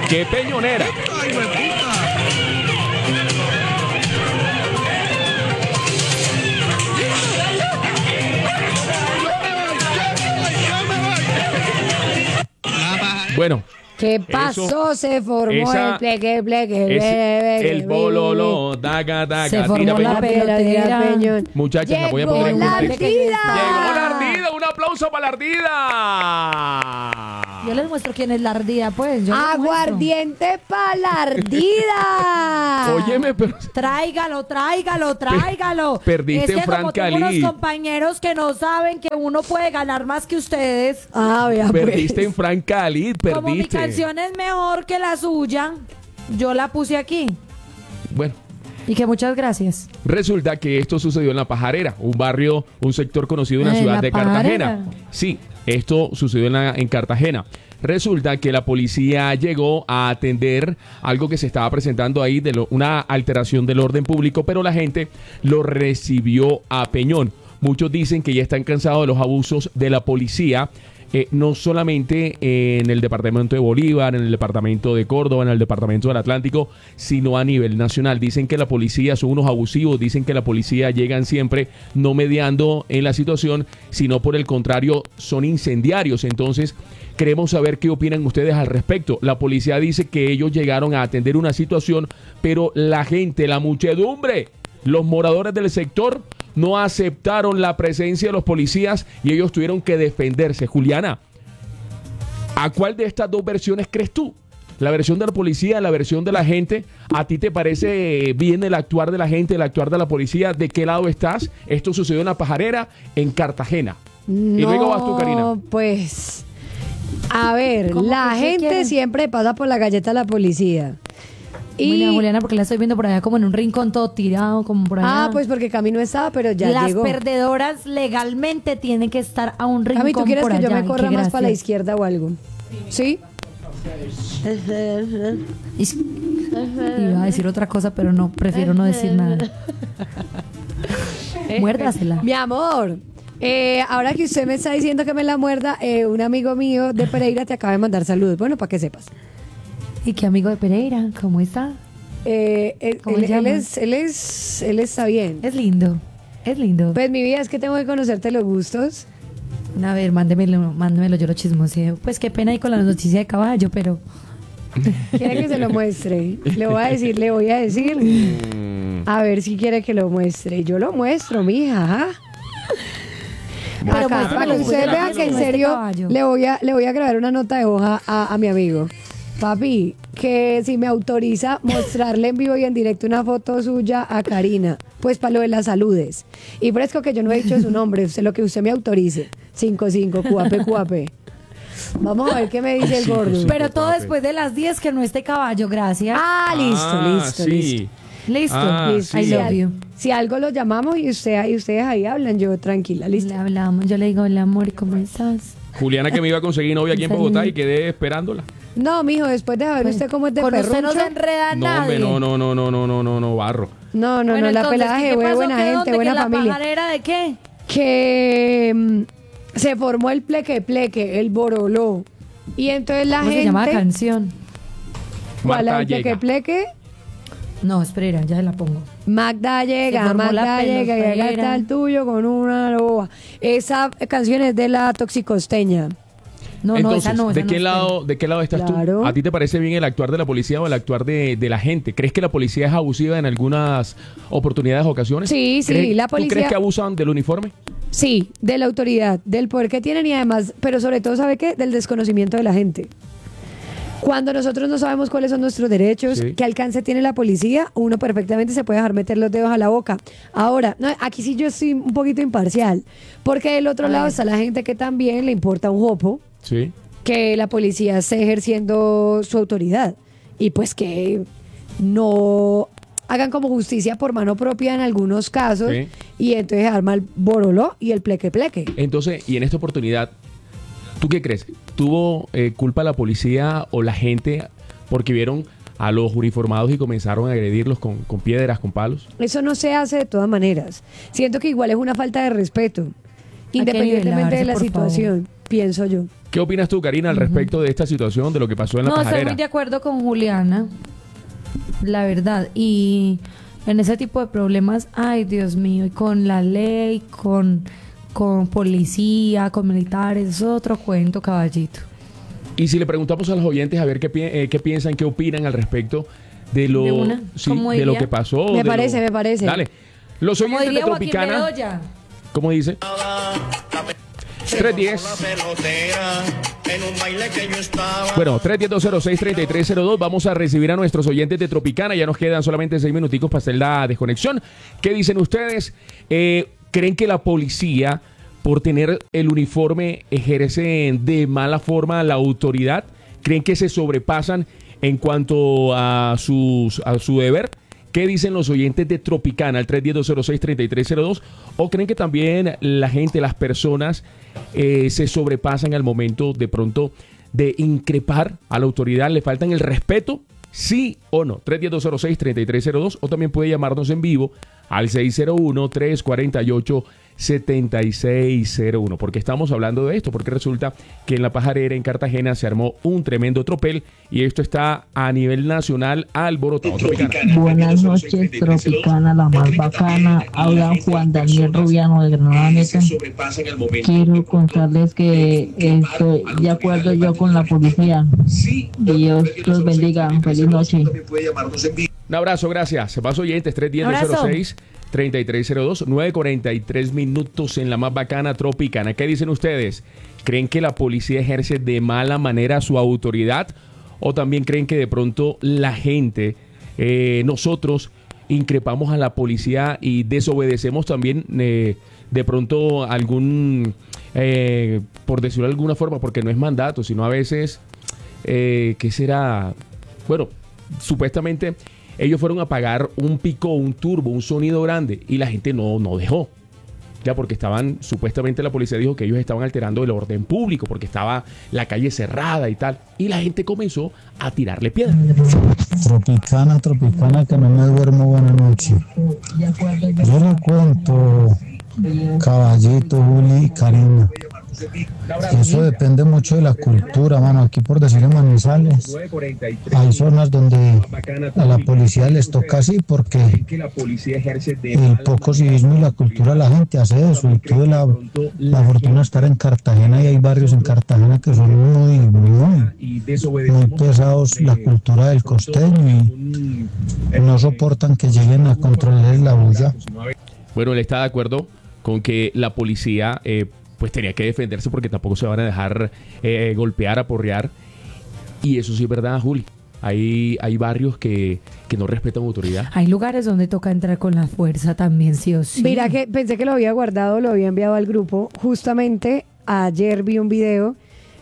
¡Qué peñonera! ¡Ay, hueputa! Bueno. ¿Qué pasó? Se formó el pleque, el bololo, daga, daga, se formó la peñón. Muchachas, la voy a poner en la contexto. ardida. Llegó la ardida, un aplauso para la ardida. Yo les muestro quién es la ardida, pues. Aguardiente para la ardida. Óyeme, pero... Tráigalo. Perdiste es que Fran como tengo Cali. unos compañeros que no saben que uno puede ganar más que ustedes. Vea, Perdiste pues. en Fran Cali, perdiste. Como mi canción es mejor que la suya, yo la puse aquí. Bueno. Y que muchas gracias. Resulta que esto sucedió en La Pajarera, un barrio, un sector conocido en la ciudad de Cartagena. Sí, esto sucedió en Cartagena. Resulta que la policía llegó a atender algo que se estaba presentando ahí, una alteración del orden público, pero la gente lo recibió a peñón. Muchos dicen que ya están cansados de los abusos de la policía. No solamente en el departamento de Bolívar, en el departamento de Córdoba, en el departamento del Atlántico, sino a nivel nacional. Dicen que la policía son unos abusivos, dicen que la policía llegan siempre no mediando en la situación, sino por el contrario son incendiarios. Entonces queremos saber qué opinan ustedes al respecto. La policía dice que ellos llegaron a atender una situación, pero la gente, la muchedumbre, los moradores del sector no aceptaron la presencia de los policías y ellos tuvieron que defenderse. Juliana, ¿a cuál de estas dos versiones crees tú? ¿La versión de la policía, la versión de la gente? ¿A ti te parece bien el actuar de la gente, el actuar de la policía? ¿De qué lado estás? Esto sucedió en La Pajarera, en Cartagena. No, y luego vas tú, Karina. Pues, a ver, la gente siempre pasa por la galleta a la policía. Mira, Juliana, porque la estoy viendo por allá como en un rincón todo tirado, como por allá. Pues porque Cami no estaba, pero ya las llegó. Las perdedoras legalmente tienen que estar a un rincón Cami, ¿tú quieres por que allá? yo me corra más para la izquierda o algo? ¿Sí? Iba a decir otra cosa, pero no, prefiero no decir nada. Muérdasela. Mi amor, ahora que usted me está diciendo que me la muerda, un amigo mío de Pereira te acaba de mandar saludos. Bueno, para que sepas. ¿Y qué amigo de Pereira? ¿Cómo está? Él está bien. Es lindo. Pues mi vida, es que tengo que conocerte los gustos. A ver, mándemelo, yo lo chismoseo. Pues qué pena ahí con la noticia de caballo, pero... ¿Quiere que se lo muestre? Le voy a decir. A ver si quiere que lo muestre. Yo lo muestro, mija. Acá, para que ustedes vean que en serio le voy a grabar una nota de hoja a mi amigo. Papi, que si me autoriza mostrarle en vivo y en directo una foto suya a Karina, pues para lo de las saludes. Y fresco que yo no he dicho su nombre, lo que usted me autorice. 55, cuape. Vamos a ver qué me dice el gordo. Pero todo después de las 10 que no esté caballo, gracias. Listo. I love you. Si algo lo llamamos y ustedes ahí hablan, yo tranquila, listo. Le hablamos, yo le digo, hola amor, ¿cómo estás? Juliana que me iba a conseguir novia aquí en Bogotá y quedé esperándola. No, mijo, después de ver usted cómo es de perruncho. Con usted no se enreda nadie. No, barro. No, la pelaje, buena gente, buena familia. ¿La pajarera de qué? Que se formó el pleque, el boroló. Y entonces la gente... ¿Cómo se llama la canción? ¿Cuál es el pleque? No, espera, ya la pongo. Magda llega hasta el tuyo con una loba. Esa canción es de La Toxicosteña. Entonces, esa no. ¿de qué lado estás tú? ¿A ti te parece bien el actuar de la policía o el actuar de la gente? ¿Crees que la policía es abusiva en algunas oportunidades, ocasiones? Sí, la policía... ¿Tú crees que abusan del uniforme? Sí, de la autoridad, del poder que tienen y además, pero sobre todo, ¿sabe qué? Del desconocimiento de la gente. Cuando nosotros no sabemos cuáles son nuestros derechos, qué alcance tiene la policía, uno perfectamente se puede dejar meter los dedos a la boca. Ahora, no, aquí sí yo estoy un poquito imparcial, porque del otro lado está la gente que también le importa un jopo que la policía esté ejerciendo su autoridad y pues que no hagan como justicia por mano propia en algunos casos y entonces arma el boroló y el pleque. Entonces, y en esta oportunidad, ¿tú qué crees? ¿Tuvo culpa la policía o la gente porque vieron a los uniformados y comenzaron a agredirlos con piedras, con palos? Eso no se hace de todas maneras. Siento que igual es una falta de respeto. Independientemente de la situación, pienso yo. ¿Qué opinas tú, Karina, al respecto de esta situación, de lo que pasó en la pajarera? No, estoy muy de acuerdo con Juliana, la verdad. Y en ese tipo de problemas, ay, Dios mío, y con la ley, con policía, con militares, es otro cuento, caballito. Y si le preguntamos a los oyentes a ver qué piensan, qué opinan al respecto de lo, de lo que pasó. Me parece. Dale. Los oyentes de Tropicana. ¿Cómo dice? 310. Bueno, 310-206-3302. Vamos a recibir a nuestros oyentes de Tropicana. Ya nos quedan solamente 6 minuticos para hacer la desconexión. ¿Qué dicen ustedes? ¿Creen que la policía, por tener el uniforme, ejerce de mala forma la autoridad? ¿Creen que se sobrepasan en cuanto a su deber? ¿Qué dicen los oyentes de Tropicana al 310-206-3302? ¿O creen que también la gente, las personas, se sobrepasan al momento de pronto de increpar a la autoridad? ¿Le faltan el respeto? ¿Sí o no? 310-206-3302. O también puede llamarnos en vivo al 601-348-7601. Porque estamos hablando de esto, porque resulta que en La Pajarera, en Cartagena, se armó un tremendo tropel y esto está a nivel nacional alborotado. Buenas noches, Tropicana, la más bacana. Habla Juan Daniel Rubiano de Granada Meta. Quiero contarles que estoy de acuerdo yo con la policía. Dios los bendiga. Feliz noche. Un abrazo, gracias. Más oyentes, 310-206-3302, 9:43 minutos en la más bacana Tropicana. ¿Qué dicen ustedes? ¿Creen que la policía ejerce de mala manera su autoridad? ¿O también creen que de pronto la gente, nosotros, increpamos a la policía y desobedecemos también de pronto algún, por decirlo de alguna forma, porque no es mandato, sino a veces, ¿qué será? Bueno, supuestamente ellos fueron a pagar un pico, un turbo, un sonido grande y la gente no dejó. Ya, porque supuestamente la policía dijo que ellos estaban alterando el orden público porque estaba la calle cerrada y tal. Y la gente comenzó a tirarle piedras. Tropicana, que no me duermo, buena noche. Yo le cuento, Caballito, Juli y Karina. Eso depende mucho de la cultura, mano. Aquí, por decir, en Manizales hay zonas donde a la policía les toca así porque el poco civismo y la cultura de la gente hace eso. Y tuve la fortuna de estar en Cartagena y hay barrios en Cartagena que son muy pesados, la cultura del costeño, y no soportan que lleguen a controlar la bulla. Bueno, él está de acuerdo con que la policía pues tenía que defenderse porque tampoco se van a dejar golpear, aporrear. Y eso sí es verdad, Juli. Hay barrios que no respetan autoridad. Hay lugares donde toca entrar con la fuerza también, sí o sí. Mira que pensé que lo había guardado, lo había enviado al grupo. Justamente ayer vi un video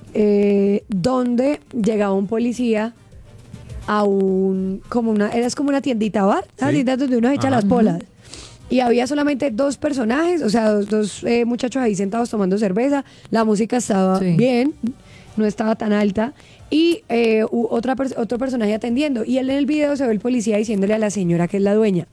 donde llegaba un policía a era como una tiendita bar, ¿sabes? Sí. Donde uno se echa las polas. Y había solamente 2 personajes, o sea, dos muchachos ahí sentados tomando cerveza. La música estaba bien, no estaba tan alta. Y otro personaje atendiendo. Y él en el video se ve el policía diciéndole a la señora, que es la dueña,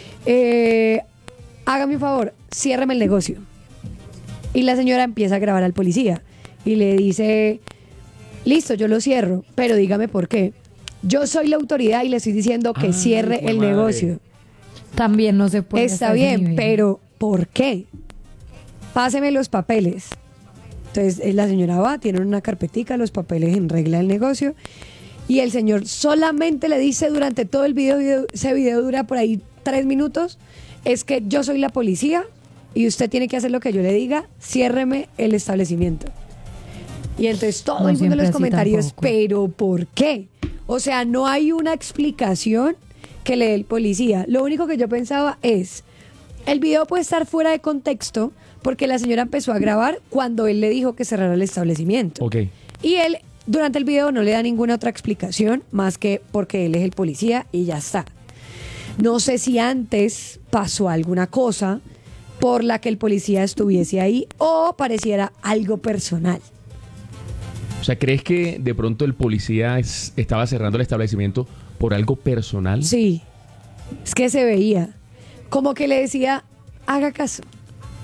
hágame un favor, ciérreme el negocio. Y la señora empieza a grabar al policía y le dice, listo, yo lo cierro, pero dígame por qué. Yo soy la autoridad y le estoy diciendo que cierre el negocio. También no se puede. Está bien, pero ¿por qué? Páseme los papeles. Entonces la señora va, tiene una carpetica, los papeles en regla del negocio, y el señor solamente le dice durante todo el video, ese video dura por ahí 3 minutos, es que yo soy la policía y usted tiene que hacer lo que yo le diga, ciérreme el establecimiento. Y entonces todo el mundo en los comentarios, tampoco. ¿Pero por qué? O sea, no hay una explicación que le dé el policía. Lo único que yo pensaba es, el video puede estar fuera de contexto porque la señora empezó a grabar cuando él le dijo que cerrara el establecimiento. Okay. Y él durante el video no le da ninguna otra explicación más que porque él es el policía y ya está. No sé si antes pasó alguna cosa por la que el policía estuviese ahí o pareciera algo personal. O sea, ¿crees que de pronto el policía estaba cerrando el establecimiento por algo personal? Sí, es que se veía como que le decía, haga caso,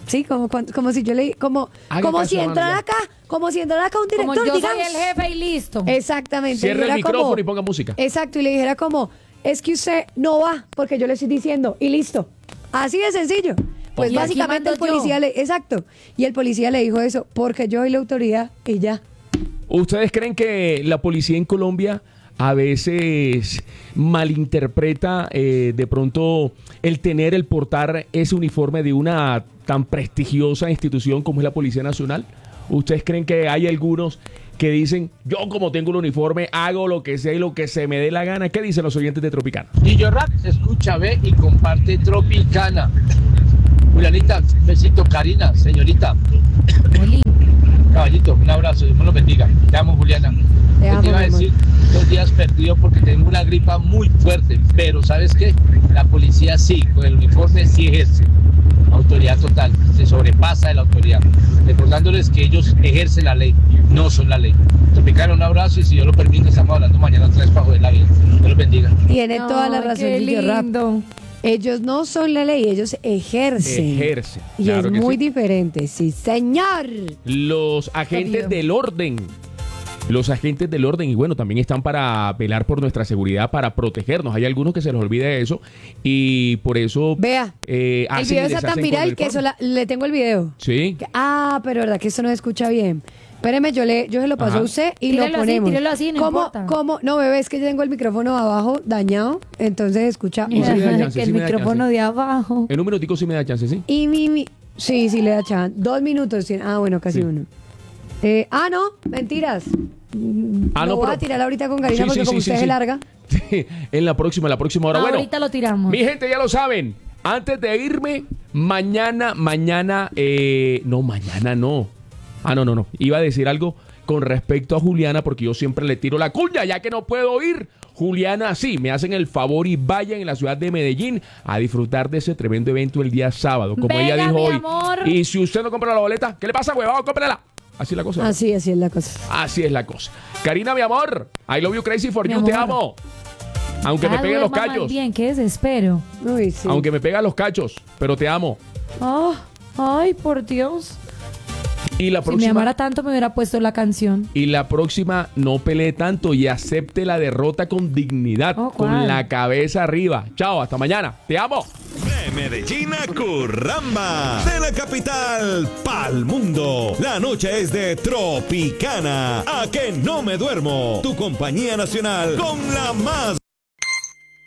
Sí, como si yo le como si entrara acá un director, Como yo digamos. soy el jefe y listo. Exactamente. Cierre el Dijera micrófono y ponga música. Exacto, y le dijera como, es que usted no va porque yo le estoy diciendo y listo. Así de sencillo. Pues Y aquí básicamente el mando yo. policía exacto. Y el policía le dijo eso, porque yo soy la autoridad y ya. ¿Ustedes creen que la policía en Colombia a veces malinterpreta de pronto el portar ese uniforme de una tan prestigiosa institución como es la Policía Nacional? ¿Ustedes creen que hay algunos que dicen, yo como tengo el uniforme, hago lo que sea y lo que se me dé la gana? ¿Qué dicen los oyentes de Tropicana? Gillo Rap se escucha, ve y comparte Tropicana. Julianita, besito, Karina, señorita. Oli. Caballito, un abrazo, Dios me lo bendiga. Te amo, Juliana. Te amo, Te iba a mi amor. decir 2 días perdido porque tengo una gripa muy fuerte, pero ¿sabes qué? La policía sí, con el uniforme sí ejerce autoridad total, se sobrepasa de la autoridad, recordándoles que ellos ejercen la ley, no son la ley. Tropicana, un abrazo y si Dios lo permite estamos hablando mañana otra vez para joder la vida. Dios los bendiga. Tiene toda la Ay, razón, qué Gillo Rap. lindo. Ellos no son la ley, ellos ejercen. Ejercen, Y claro es que muy sí. diferente, sí, señor. Los agentes Obvio. del orden. Los agentes del orden, y bueno, también están para velar por nuestra seguridad, para protegernos. Hay algunos que se les olvida eso y por eso Vea, el hacen y video está deshacen tan con viral el que uniforme. le tengo el video. Sí. Pero verdad que eso no se escucha bien. Espéreme, yo se lo paso Ajá. a usted y Tírelo lo así, ponemos. tírelo así, no importa. No, bebé, es que yo tengo el micrófono abajo dañado, entonces escucha. sí me da chance, Que el sí me da micrófono chance. de abajo. En un minutico sí me da chance, ¿sí? Sí, le da chance. 2 minutos tiene. Bueno, casi Sí. uno. No, mentiras. Ah, Lo no, voy pero- a tirar ahorita con Karina Sí, porque sí, como sí, usted sí. es larga. En la próxima hora. Bueno, Ahorita lo tiramos. mi gente ya lo saben. Antes de irme, mañana no. No. Iba a decir algo con respecto a Juliana porque yo siempre le tiro la cuña ya que no puedo ir. Juliana, sí, me hacen el favor y vayan en la ciudad de Medellín a disfrutar de ese tremendo evento el día sábado, como Venga, ella dijo mi hoy. amor. Y si usted no compra la boleta, ¿qué le pasa, huevado? Cómprala. Así es la cosa. Así es la cosa. Así es la cosa. Karina, mi amor, I love you crazy for Mi you, te amor. amo. Aunque me peguen los duerma más cachos. bien, qué desespero. Uy, sí. Aunque me pegan los cachos, pero te amo. Ay, por Dios. Y la Si me próxima, amara tanto me hubiera puesto la canción. no pelee tanto y acepte la derrota con dignidad, Oh, con ¿cuál? la cabeza arriba. Chao, hasta mañana. Te amo. De Medellín a Curramba, de la capital pa'l mundo. La noche es de Tropicana. A que no me duermo. Tu compañía nacional con la más